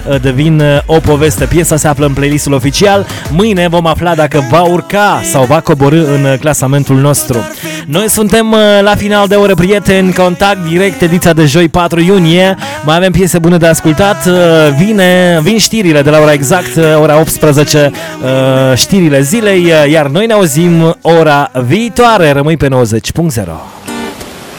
devin o poveste. Piesa se află în playlistul oficial. Mâine vom afla dacă va urca sau va coborî în clasamentul nostru. Noi suntem la final de oră, prieteni, Contact Direct, ediția de joi 4 iunie. Mai avem piese bune de ascultat. Vin știrile de la ora exact, ora 18, știrile zilei, iar noi ne auzim ora viitoare. Rămâi pe 90.0.